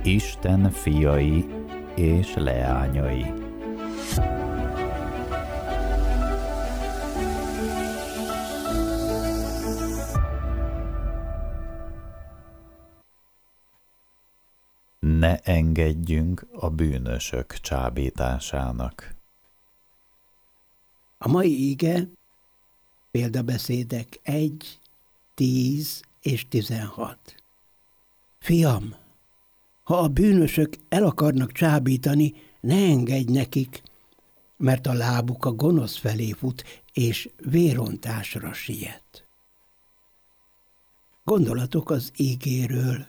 Isten fiai és leányai. Ne engedjünk a bűnösök csábításának. A mai ige Példabeszédek 1, 10 és 16. Fiam, ha a bűnösök el akarnak csábítani, ne engedj nekik, mert a lábuk a gonosz felé fut, és vérontásra siet. Gondolatok az ígéről.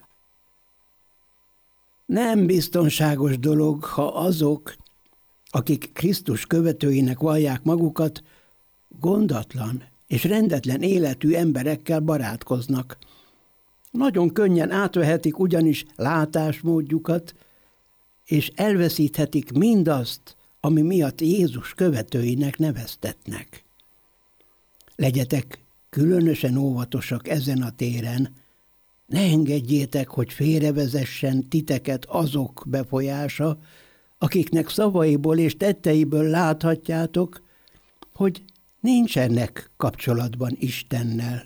Nem biztonságos dolog, ha azok, akik Krisztus követőinek vallják magukat, gondatlan és rendetlen életű emberekkel barátkoznak. Nagyon könnyen átvehetik ugyanis látásmódjukat, és elveszíthetik mindazt, ami miatt Jézus követőinek neveztetnek. Legyetek különösen óvatosak ezen a téren, ne engedjétek, hogy félrevezessen titeket azok befolyása, akiknek szavaiból és tetteiből láthatjátok, hogy nincsenek kapcsolatban Istennel.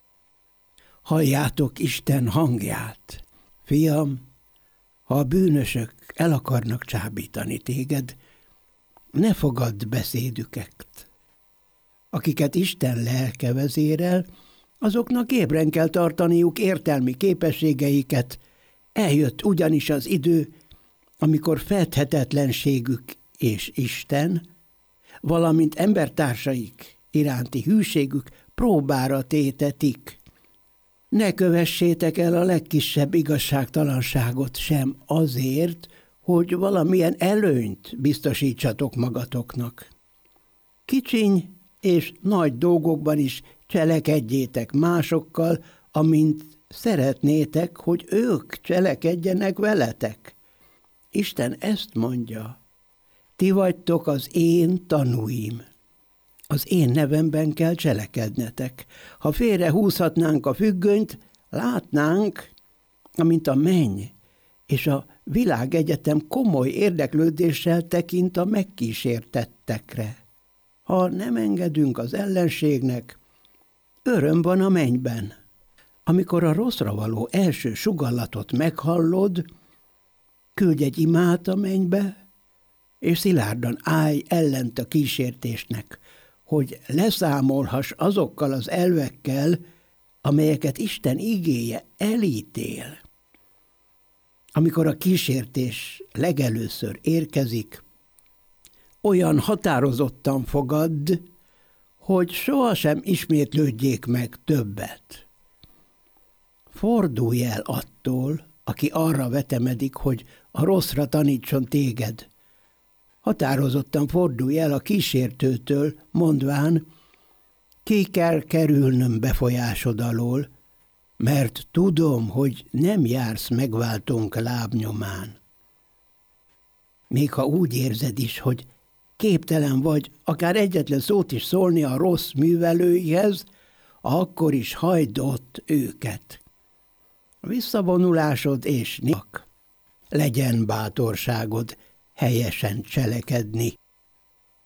Halljátok Isten hangját. Fiam, ha a bűnösök el akarnak csábítani téged, ne fogadd beszédüket. Akiket Isten lelke vezérel, azoknak ébren kell tartaniuk értelmi képességeiket. Eljött ugyanis az idő, amikor fedhetetlenségük és Isten, valamint embertársaik iránti hűségük próbára tétetik. Ne kövessétek el a legkisebb igazságtalanságot sem azért, hogy valamilyen előnyt biztosítsatok magatoknak. Kicsiny és nagy dolgokban is cselekedjétek másokkal, amint szeretnétek, hogy ők cselekedjenek veletek. Isten ezt mondja: ti vagytok az én tanúim. Az én nevemben kell cselekednetek. Ha félrehúzhatnánk a függönyt, látnánk, amint a menny és a világegyetem komoly érdeklődéssel tekint a megkísértettekre. Ha nem engedünk az ellenségnek, öröm van a mennyben. Amikor a rosszra való első sugallatot meghallod, küldj egy imát a mennybe, és szilárdan állj ellent a kísértésnek, hogy leszámolhass azokkal az elvekkel, amelyeket Isten igéje elítél. Amikor a kísértés legelőször érkezik, olyan határozottan fogadd, hogy sohasem ismétlődjék meg többet. Fordulj el attól, aki arra vetemedik, hogy a rosszra tanítson téged. Határozottan fordulj el a kísértőtől, mondván: ki kell kerülnöm befolyásod alól, mert tudom, hogy nem jársz megváltónk lábnyomán. Még ha úgy érzed is, hogy képtelen vagy akár egyetlen szót is szólni a rossz művelőihez, akkor is hagyd ott őket. Visszavonulásod és legyen bátorságod helyesen cselekedni.